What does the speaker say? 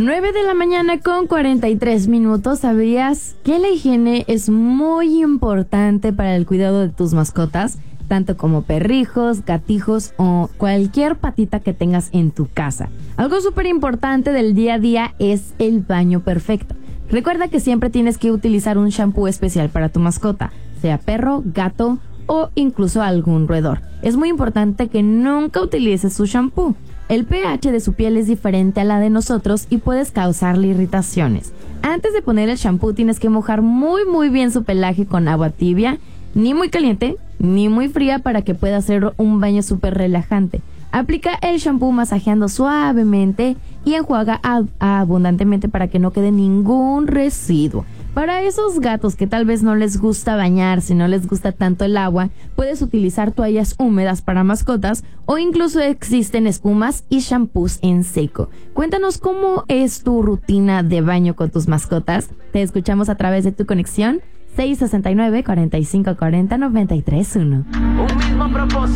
9 de la mañana con 43 minutos. ¿Sabías que la higiene es muy importante para el cuidado de tus mascotas? Tanto como perrijos, gatijos o cualquier patita que tengas en tu casa. Algo súper importante del día a día es el baño perfecto. Recuerda que siempre tienes que utilizar un shampoo especial para tu mascota, sea perro, gato o incluso algún roedor. Es muy importante que nunca utilices su shampoo. El pH de su piel es diferente a la de nosotros y puedes causarle irritaciones. Antes de poner el shampoo tienes que mojar muy bien su pelaje con agua tibia, ni muy caliente ni muy fría, para que pueda hacer un baño súper relajante. Aplica el shampoo masajeando suavemente y enjuaga abundantemente para que no quede ningún residuo. Para esos gatos que tal vez no les gusta bañarse, no les gusta tanto el agua, puedes utilizar toallas húmedas para mascotas o incluso existen espumas y shampoos en seco. Cuéntanos cómo es tu rutina de baño con tus mascotas. Te escuchamos a través de tu conexión 669-4540-931. Un mismo propósito.